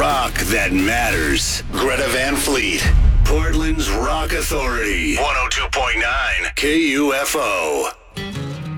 rock that matters. Greta Van Fleet, Portland's Rock Authority. 102.9 KUFO.